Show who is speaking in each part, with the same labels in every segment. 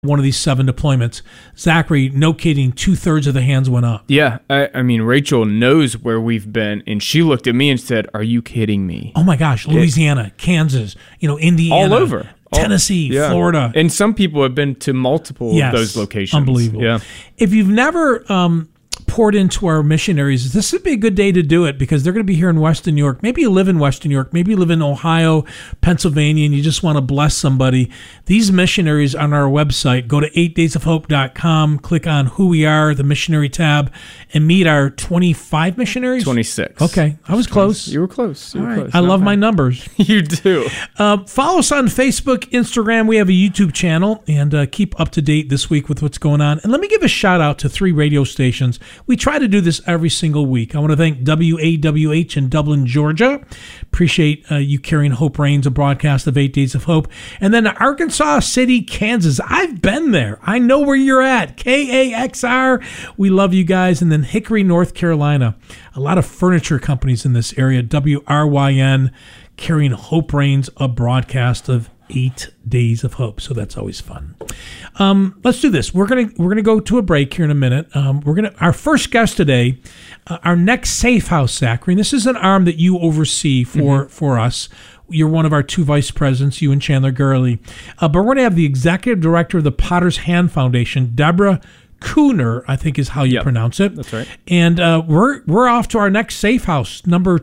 Speaker 1: one of these 7 deployments. Zachary, no kidding, 2/3 of the hands went up.
Speaker 2: Yeah, I mean, Rachel knows where we've been, and she looked at me and said, "Are you kidding me?"
Speaker 1: Oh my gosh, Louisiana, Kansas, Indiana.
Speaker 2: All over.
Speaker 1: Tennessee, Florida.
Speaker 2: And some people have been to multiple of those locations.
Speaker 1: Unbelievable.
Speaker 2: Yeah.
Speaker 1: If you've never poured into our missionaries, this would be a good day to do it because they're going to be here in Western New York. Maybe you live in Western New York. Maybe you live in Ohio, Pennsylvania, and you just want to bless somebody. These missionaries on our website, go to 8daysofhope.com, click on Who We Are, the missionary tab, and meet our 25 missionaries?
Speaker 2: 26.
Speaker 1: Okay. I was close.
Speaker 2: You were close.
Speaker 1: All right. I love my numbers.
Speaker 2: You do.
Speaker 1: Follow us on Facebook, Instagram. We have a YouTube channel, and keep up to date this week with what's going on. And let me give a shout out to 3 radio stations. We try to do this every single week. I want to thank WAWH in Dublin, Georgia. Appreciate you carrying Hope Reigns, a broadcast of 8 Days of Hope. And then Arkansas City, Kansas. I've been there. I know where you're at. KAXR. We love you guys. And then Hickory, North Carolina. A lot of furniture companies in this area. WRYN carrying Hope Reigns, a broadcast of 8 Days of Hope. So that's always fun. Let's do this. We're gonna go to a break here in a minute. Our first guest today, our next safe house, Zachary. And this is an arm that you oversee for us. You're one of our 2 vice presidents, you and Chandler Gurley. But we're going to have the executive director of the Potter's Hand Foundation, Deborah Cooner, I think is how you pronounce it.
Speaker 2: That's right.
Speaker 1: And we're off to our next safe house, number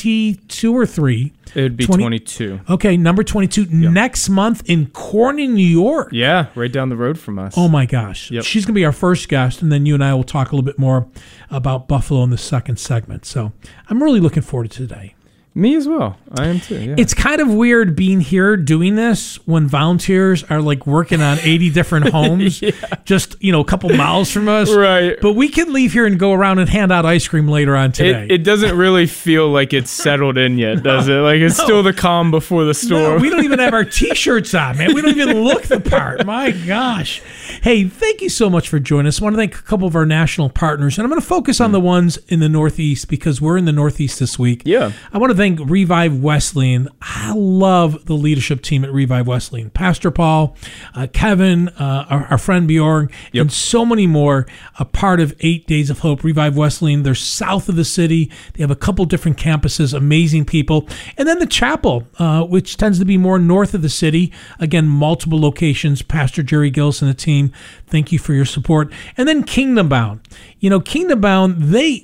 Speaker 1: 22 or 3.
Speaker 2: It would be 22.
Speaker 1: Okay, number 22 next month in Corning, New York.
Speaker 2: Yeah, right down the road from us.
Speaker 1: Oh my gosh.
Speaker 2: Yep.
Speaker 1: She's going to be our first guest, and then you and I will talk a little bit more about Buffalo in the second segment. So I'm really looking forward to today.
Speaker 2: Me as well. I am too. Yeah.
Speaker 1: It's kind of weird being here doing this when volunteers are like working on 80 different homes, just a couple miles from us.
Speaker 2: Right.
Speaker 1: But we can leave here and go around and hand out ice cream later on today.
Speaker 2: It doesn't really feel like it's settled in yet, does it? Like it's still the calm before the storm.
Speaker 1: No, we don't even have our T-shirts on, man. We don't even look the part. My gosh. Hey, thank you so much for joining us. I want to thank a couple of our national partners, and I'm going to focus on the ones in the Northeast because we're in the Northeast this week.
Speaker 2: Yeah.
Speaker 1: I want to thank Revive Wesleyan. I love the leadership team at Revive Wesleyan. Pastor Paul, Kevin, our friend Bjorn, and so many more, a part of 8 Days of Hope. Revive Wesleyan, they're south of the city. They have a couple different campuses, amazing people. And then the chapel, which tends to be more north of the city. Again, multiple locations. Pastor Jerry Gillis and the team, thank you for your support. And then Kingdom Bound. Kingdom Bound,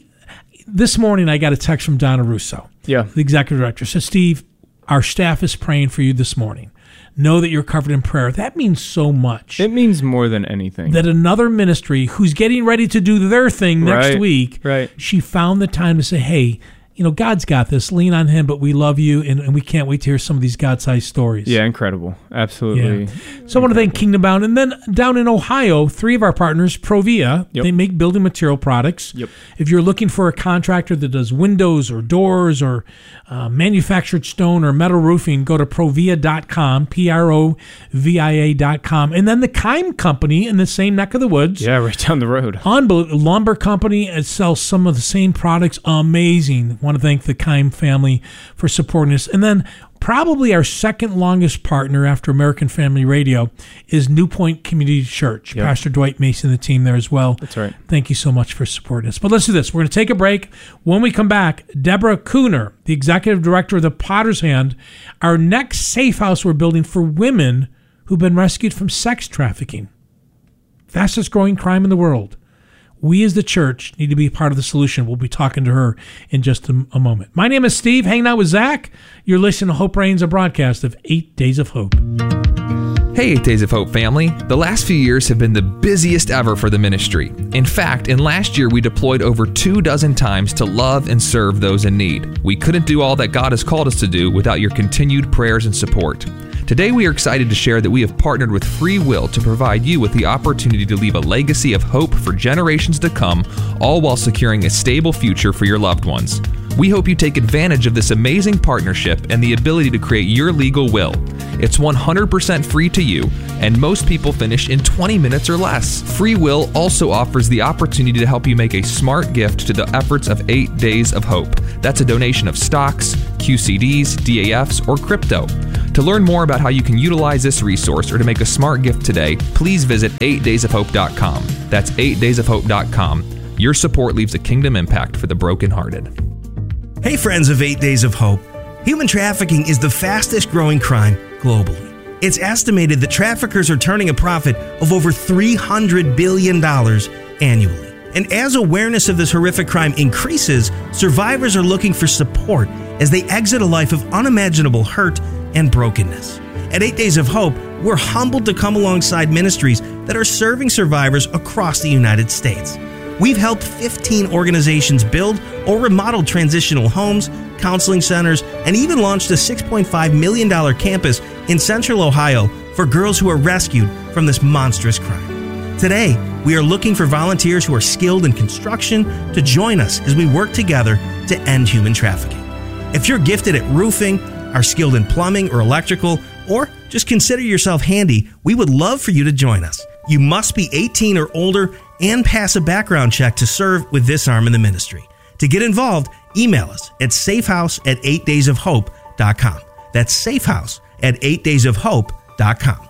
Speaker 1: this morning I got a text from Donna Russo, the executive director. So, Steve, our staff is praying for you this morning. Know that you're covered in prayer. That means so much.
Speaker 2: It means more than anything.
Speaker 1: That another ministry who's getting ready to do their thing next week, she found the time to say, hey, God's got this. Lean on him, but we love you, and we can't wait to hear some of these God-sized stories.
Speaker 2: Yeah, incredible. Absolutely.
Speaker 1: Yeah. So I want to thank Kingdom Bound. And then down in Ohio, 3 of our partners, Provia, they make building material products. If you're looking for a contractor that does windows or doors or manufactured stone or metal roofing, go to provia.com, PROVIA.com. And then the Keim Company in the same neck of the woods.
Speaker 2: Yeah, right down the road.
Speaker 1: Lumber company. It sells some of the same products. Amazing. I want to thank the Keim family for supporting us. And then probably our second longest partner after American Family Radio is New Point Community Church. Pastor Dwight Mason and the team there as well.
Speaker 2: That's right.
Speaker 1: Thank you so much for supporting us. But let's do this. We're going to take a break. When we come back, Deborah Cooner, the executive director of the Potter's Hand, our next safe house we're building for women who've been rescued from sex trafficking. Fastest growing crime in the world. We as the church need to be part of the solution. We'll be talking to her in just a moment. My name is Steve, hanging out with Zach. You're listening to Hope Reigns, a broadcast of 8 Days of Hope.
Speaker 3: Hey, 8 Days of Hope family. The last few years have been the busiest ever for the ministry. In fact, in last year, we deployed over 24 times to love and serve those in need. We couldn't do all that God has called us to do without your continued prayers and support. Today, we are excited to share that we have partnered with Free Will to provide you with the opportunity to leave a legacy of hope for generations to come, all while securing a stable future for your loved ones. We hope you take advantage of this amazing partnership and the ability to create your legal will. It's 100% free to you, and most people finish in 20 minutes or less. Free Will also offers the opportunity to help you make a smart gift to the efforts of 8 Days of Hope. That's a donation of stocks, QCDs, DAFs, or crypto. To learn more about how you can utilize this resource or to make a smart gift today, please visit 8daysofhope.com. That's 8daysofhope.com. Your support leaves a kingdom impact for the brokenhearted.
Speaker 4: Hey friends of 8 Days of Hope. Human trafficking is the fastest growing crime globally. It's estimated that traffickers are turning a profit of over $300 billion annually. And as awareness of this horrific crime increases, survivors are looking for support as they exit a life of unimaginable hurt and brokenness. At 8 Days of Hope, we're humbled to come alongside ministries that are serving survivors across the United States. We've helped 15 organizations build or remodel transitional homes, counseling centers, and even launched a $6.5 million campus in Central Ohio for girls who are rescued from this monstrous crime. Today, we are looking for volunteers who are skilled in construction to join us as we work together to end human trafficking. If you're gifted at roofing, are skilled in plumbing or electrical, or just consider yourself handy, we would love for you to join us. You must be 18 or older and pass a background check to serve with this arm in the ministry. To get involved, email us at safehouse@8daysofhope.com. That's safehouse@8daysofhope.com.